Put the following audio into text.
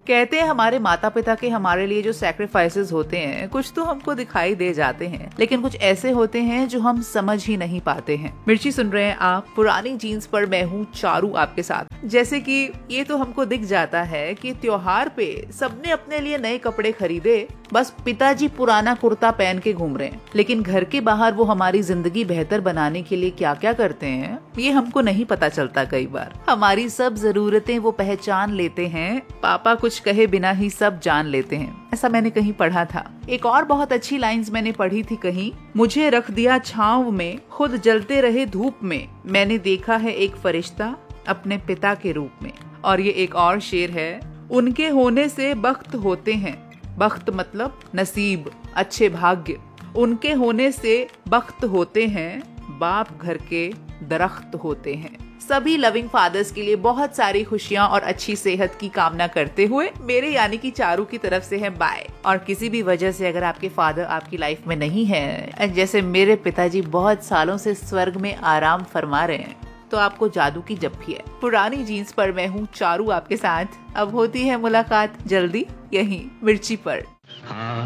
कहते हैं हमारे माता पिता के हमारे लिए जो सैक्रिफाइसेस होते हैं कुछ तो हमको दिखाई दे जाते हैं, लेकिन कुछ ऐसे होते हैं जो हम समझ ही नहीं पाते हैं। मिर्ची सुन रहे हैं आप पुरानी जीन्स पर, मैं हूँ चारू आपके साथ। जैसे कि ये तो हमको दिख जाता है कि त्योहार पे सबने अपने लिए नए कपड़े खरीदे, बस पिताजी पुराना कुर्ता पहन के घूम रहे हैं, लेकिन घर के बाहर वो हमारी जिंदगी बेहतर बनाने के लिए क्या क्या करते हैं ये हमको नहीं पता चलता। कई बार हमारी सब जरूरतें वो पहचान लेते हैं, पापा कुछ कहे बिना ही सब जान लेते हैं, ऐसा मैंने कहीं पढ़ा था। एक और बहुत अच्छी लाइंस मैंने पढ़ी थी कहीं, मुझे रख दिया छांव में, खुद जलते रहे धूप में, मैंने देखा है एक फरिश्ता अपने पिता के रूप में। और ये एक और शेर है, उनके होने से बख्त होते हैं, बख्त मतलब नसीब, अच्छे भाग्य, उनके होने से बख्त होते हैं, बाप घर के दरख्त होते हैं। सभी लविंग फादर्स के लिए बहुत सारी खुशियां और अच्छी सेहत की कामना करते हुए मेरे यानी कि चारू की तरफ से है बाय। और किसी भी वजह से अगर आपके फादर आपकी लाइफ में नहीं है, जैसे मेरे पिताजी बहुत सालों से स्वर्ग में आराम फरमा रहे हैं, तो आपको जादू की जप्फी है। पुरानी जीन्स पर मैं हूँ चारू आपके साथ। अब होती है मुलाकात जल्दी यहीं मिर्ची पर।